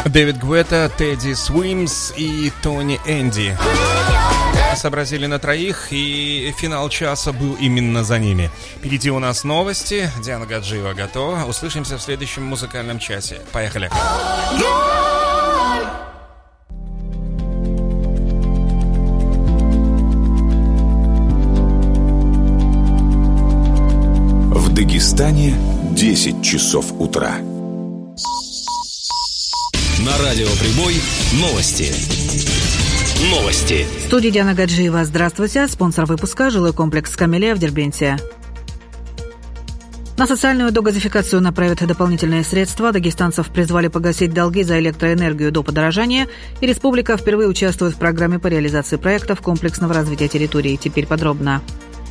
Дэвид Гуэтта, Тедди Свимс и Тони Энди сообразили на троих, и финал часа был именно за ними. Впереди у нас новости. Диана Гаджиева готова. Услышимся в следующем музыкальном часе. Поехали. В Дагестане 10 часов утра. На радио «Прибой» новости. Новости. В студии Диана Гаджиева. Здравствуйте. Спонсор выпуска – жилой комплекс «Камелия» в Дербенте. На социальную догазификацию направят дополнительные средства. Дагестанцев призвали погасить долги за электроэнергию до подорожания. И республика впервые участвует в программе по реализации проектов комплексного развития территории. Теперь подробно.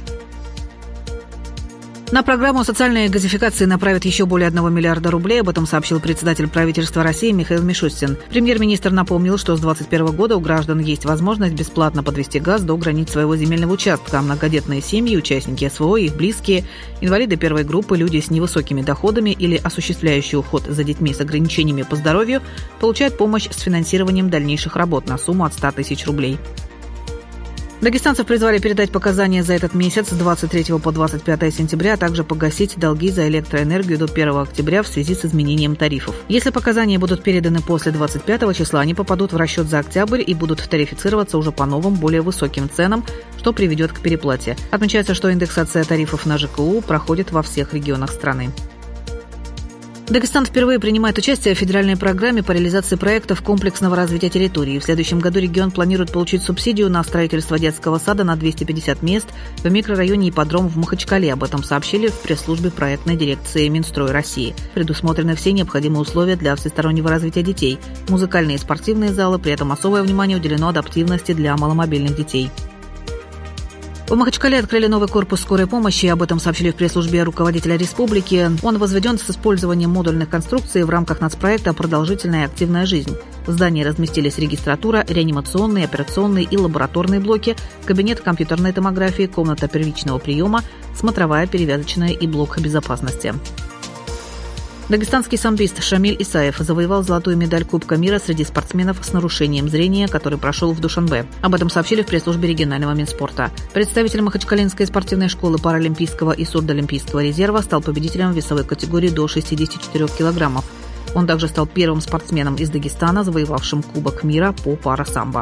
На программу социальной газификации направят еще более 1 миллиарда рублей. Об этом сообщил председатель правительства России Михаил Мишустин. Премьер-министр напомнил, что с 2021 года у граждан есть возможность бесплатно подвести газ до границ своего земельного участка. Многодетные семьи, участники СВО, их близкие, инвалиды первой группы, люди с невысокими доходами или осуществляющие уход за детьми с ограничениями по здоровью получают помощь с финансированием дальнейших работ на сумму от 100 тысяч рублей. Дагестанцев призвали передать показания за этот месяц с 23 по 25 сентября, а также погасить долги за электроэнергию до 1 октября в связи с изменением тарифов. Если показания будут переданы после 25 числа, они попадут в расчет за октябрь и будут тарифицироваться уже по новым, более высоким ценам, что приведет к переплате. Отмечается, что индексация тарифов на ЖКУ проходит во всех регионах страны. Дагестан впервые принимает участие в федеральной программе по реализации проектов комплексного развития территории. В следующем году регион планирует получить субсидию на строительство детского сада на 250 мест в микрорайоне «Ипподром» в Махачкале. Об этом сообщили в пресс-службе проектной дирекции Минстрой России. Предусмотрены все необходимые условия для всестороннего развития детей. Музыкальные и спортивные залы, при этом особое внимание уделено адаптивности для маломобильных детей. В Махачкале открыли новый корпус скорой помощи. Об этом сообщили в пресс-службе руководителя республики. Он возведен с использованием модульных конструкций в рамках нацпроекта «Продолжительная и активная жизнь». В здании разместились регистратура, реанимационные, операционные и лабораторные блоки, кабинет компьютерной томографии, комната первичного приема, смотровая, перевязочная и блок безопасности. Дагестанский самбист Шамиль Исаев завоевал золотую медаль Кубка мира среди спортсменов с нарушением зрения, который прошел в Душанбе. Об этом сообщили в пресс-службе регионального Минспорта. Представитель Махачкалинской спортивной школы паралимпийского и сурдоолимпийского резерва стал победителем в весовой категории до 64 килограммов. Он также стал первым спортсменом из Дагестана, завоевавшим Кубок мира по парасамбо.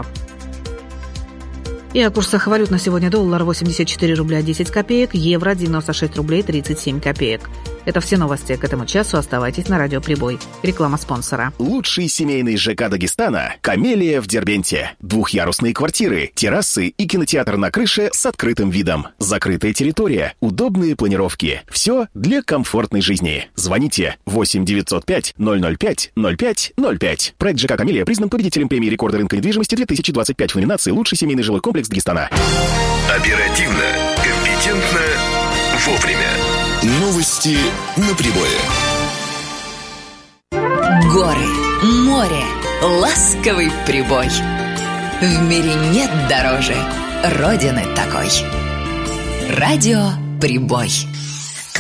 И о курсах валют на сегодня: доллар 84 рубля 10 копеек, евро 96 рублей 37 копеек. Это все новости к этому часу. Оставайтесь на радио «Прибой». Реклама спонсора. Лучший семейный ЖК Дагестана – «Камелия» в Дербенте. Двухъярусные квартиры, террасы и кинотеатр на крыше с открытым видом. Закрытая территория, удобные планировки. Все для комфортной жизни. Звоните 8 905 005 05 05. Проект ЖК «Камелия» признан победителем премии рекорда рынка недвижимости 2025 в номинации «Лучший семейный жилой комплекс Дагестана». Оперативно, компетентно, вовремя. Новости на Прибое. Горы, море, ласковый прибой. В мире нет дороже Родины такой. Радио «Прибой».